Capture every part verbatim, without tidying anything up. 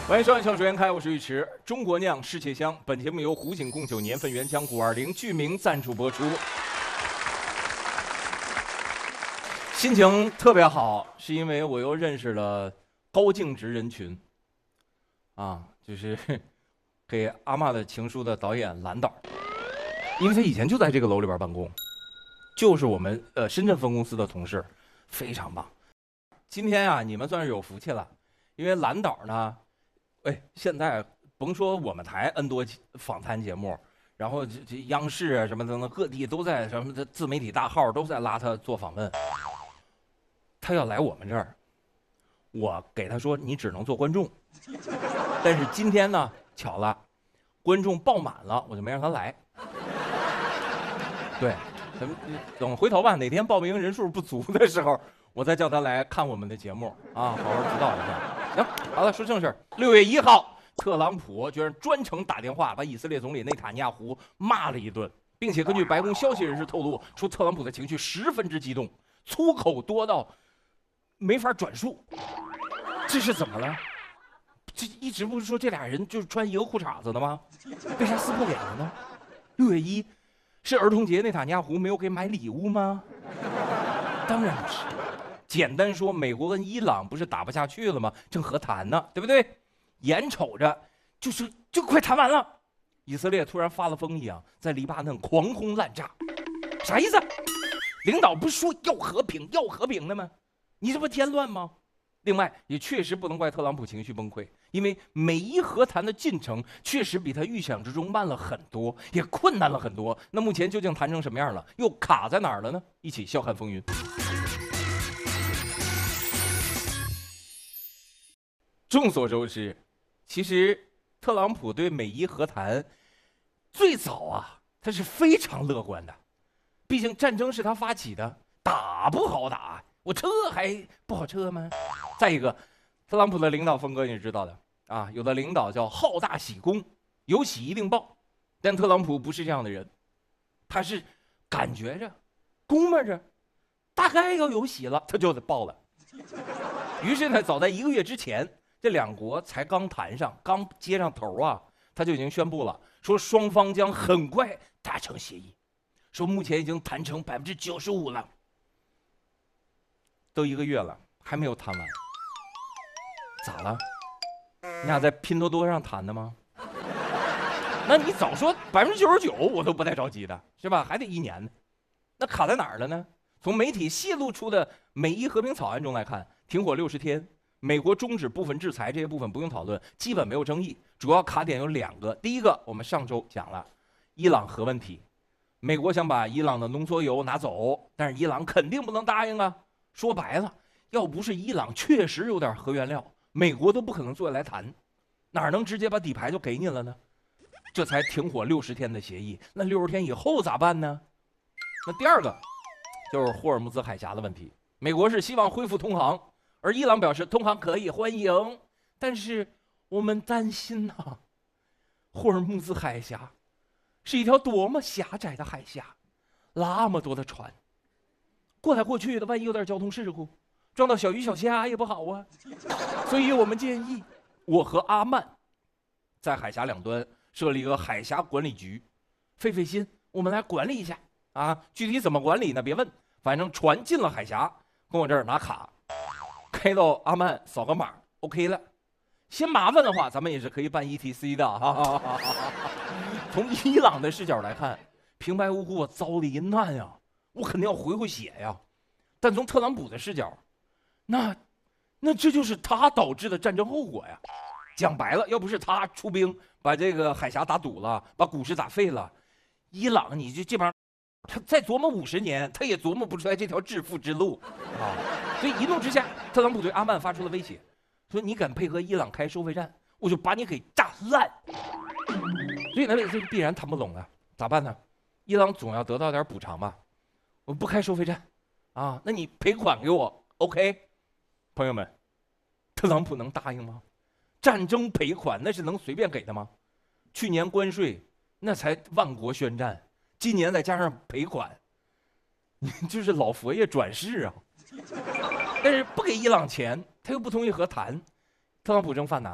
欢迎收看《笑逐颜开》，我是尉迟。中国酿，世界香。本节目由湖景贡酒年份原浆谷二零剧名赞助播出。心情特别好，是因为我又认识了高净值人群。啊，就是给阿嬷的情书的导演蓝导，因为他以前就在这个楼里边办公，就是我们呃深圳分公司的同事，非常棒。今天啊，你们算是有福气了，因为蓝导呢。哎，现在甭说我们台 N 多访谈节目，然后这这央视啊什么等等各地都在什么的自媒体大号都在拉他做访问。他要来我们这儿，我给他说你只能做观众。但是今天呢，巧了，观众爆满了，我就没让他来。对，等等回头吧，哪天报名人数不足的时候，我再叫他来看我们的节目啊，好好指导一下。行，好了，说正事。六月一号，特朗普居然专程打电话把以色列总理内塔尼亚胡骂了一顿，并且根据白宫消息人士透露，说特朗普的情绪十分之激动，粗口多到没法转述。这是怎么了？这一直不是说这俩人就是穿一个裤衩子的吗？为啥撕破脸了呢？六月一是儿童节，内塔尼亚胡没有给买礼物吗？当然不是。简单说，美国跟伊朗不是打不下去了吗？正和谈呢，对不对？眼瞅着就是就快谈完了，以色列突然发了疯一样，在黎巴嫩狂轰滥炸，啥意思？领导不是说要和平要和平的吗？你这不添乱吗？另外，也确实不能怪特朗普情绪崩溃，因为美伊和谈的进程确实比他预想之中慢了很多，也困难了很多。那目前究竟谈成什么样了？又卡在哪儿了呢？一起笑看风云。众所周知，其实特朗普对美伊和谈最早啊，他是非常乐观的。毕竟战争是他发起的，打不好打，我撤还不好撤吗？再一个，特朗普的领导风格你是知道的啊，有的领导叫好大喜功，有喜一定报，但特朗普不是这样的人，他是感觉着、估摸着，大概要有喜了，他就得报了。于是呢，早在一个月之前。这两国才刚谈上，刚接上头啊，他就已经宣布了，说双方将很快达成协议，说目前已经谈成百分之九十五了，都一个月了，还没有谈完，咋了？你俩在拼多多上谈的吗？那你早说百分之九十九，我都不带着急的，是吧？还得一年呢，那卡在哪儿了呢？从媒体泄露出的美伊和平草案中来看，停火六十天。美国终止部分制裁，这些部分不用讨论，基本没有争议。主要卡点有两个，第一个我们上周讲了，伊朗核问题，美国想把伊朗的浓缩铀拿走，但是伊朗肯定不能答应啊。说白了，要不是伊朗确实有点核原料，美国都不可能坐下来谈，哪能直接把底牌就给你了呢？这才停火六十天的协议，那六十天以后咋办呢？那第二个就是霍尔木兹海峡的问题，美国是希望恢复通航。而伊朗表示通航可以欢迎，但是我们担心呐、啊，霍尔木兹海峡是一条多么狭窄的海峡，那么多的船，过来过去的，万一有点交通事故，撞到小鱼小虾也不好啊。所以我们建议，我和阿曼在海峡两端设立一个海峡管理局，费费心，我们来管理一下啊。具体怎么管理呢？别问，反正船进了海峡，跟我这儿拿卡。开到阿曼扫个码 ，OK 了。嫌麻烦的话，咱们也是可以办 E T C 的哈。从伊朗的视角来看，平白无故我遭了一难呀，我肯定要回回血呀。但从特朗普的视角，那那这就是他导致的战争后果呀。讲白了，要不是他出兵把这个海峡打堵了，把股市打废了，伊朗你就基本上他再琢磨五十年，他也琢磨不出来这条致富之路啊。所以一怒之下，特朗普对阿曼发出了威胁，说你敢配合伊朗开收费站，我就把你给炸烂。所以呢，这必然谈不拢啊，咋办呢？伊朗总要得到点补偿吧？我不开收费站，啊，那你赔款给我 ，OK？ 朋友们，特朗普能答应吗？战争赔款那是能随便给的吗？去年关税那才万国宣战，今年再加上赔款，你就是老佛爷转世啊！但是不给伊朗钱，他又不同意和谈，特朗普正犯难呢。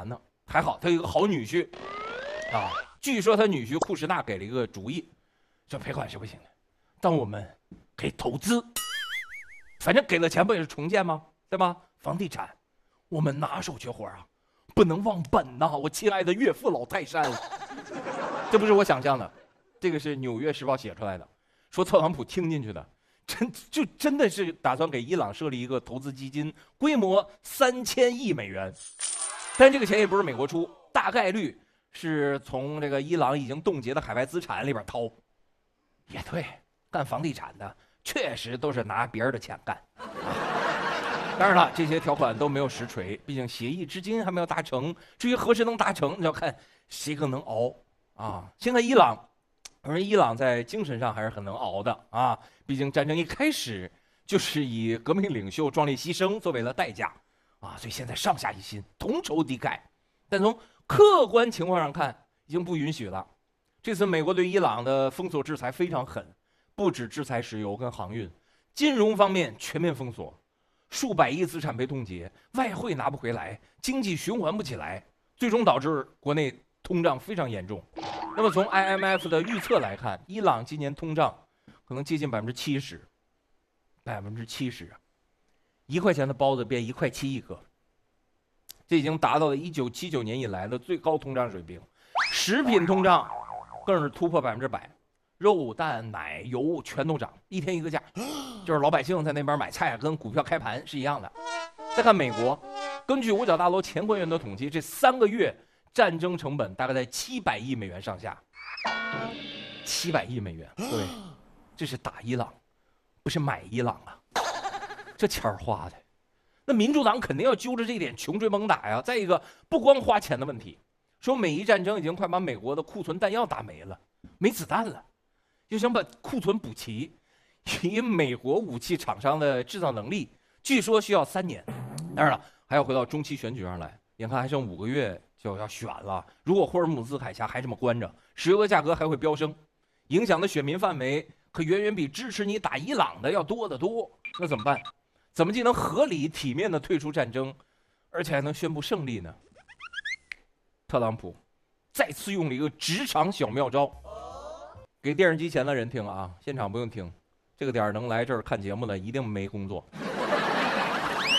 还好他有一个好女婿，啊，据说他女婿库什纳给了一个主意，说赔款是不行的，但我们可以投资，反正给了钱不也是重建吗？对吧？房地产，我们拿手绝活啊，不能忘本呐、啊！我亲爱的岳父老泰山，这不是我想象的，这个是《纽约时报》写出来的，说特朗普听进去的。真就真的是打算给伊朗设立一个投资基金，规模三千亿美元，但这个钱也不是美国出，大概率是从这个伊朗已经冻结的海外资产里边掏。也对，干房地产的确实都是拿别人的钱干。当然了，这些条款都没有实锤，毕竟协议至今还没有达成。至于何时能达成，你要看谁更能熬啊！现在伊朗。而伊朗在精神上还是很能熬的啊，毕竟战争一开始就是以革命领袖壮烈牺牲作为了代价啊，所以现在上下一心，同仇敌忾。但从客观情况上看，已经不允许了。这次美国对伊朗的封锁制裁非常狠，不止制裁石油跟航运，金融方面全面封锁，数百亿资产被冻结，外汇拿不回来，经济循环不起来，最终导致国内通胀非常严重。那么从 I M F 的预测来看，伊朗今年通胀可能接近百分之七十，百分之七十，一块钱的包子变一块七一个，这已经达到了一九七九年以来的最高通胀水平。食品通胀更是突破百分之百，肉蛋奶油全都涨，一天一个价，就是老百姓在那边买菜跟股票开盘是一样的。再看美国，根据五角大楼前官员的统计，这三个月战争成本大概在七百亿美元上下，七百亿美元，各位，这是打伊朗，不是买伊朗啊，这钱儿花的，那民主党肯定要揪着这点穷追猛打呀。再一个，不光花钱的问题，说美伊战争已经快把美国的库存弹药打没了，没子弹了，又想把库存补齐，以美国武器厂商的制造能力，据说需要三年。当然了，还要回到中期选举上来，眼看还剩五个月就要选了，如果霍尔姆兹海峡还这么关着，石油的价格还会飙升，影响的选民范围可远远比支持你打伊朗的要多得多。那怎么办？怎么既能合理体面的退出战争，而且还能宣布胜利呢？特朗普再次用了一个职场小妙招，给电视机前的人听啊，现场不用听，这个点能来这儿看节目的一定没工作，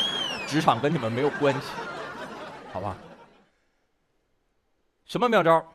职场跟你们没有关系，好吧？什么妙招？